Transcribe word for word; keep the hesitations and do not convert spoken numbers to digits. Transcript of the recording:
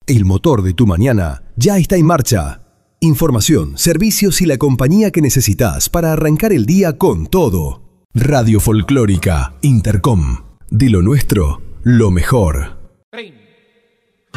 El motor de tu mañana ya está en marcha. Información, servicios y la compañía que necesitas para arrancar el día con todo. Radio Folclórica Intercom. De lo nuestro, lo mejor. treinta.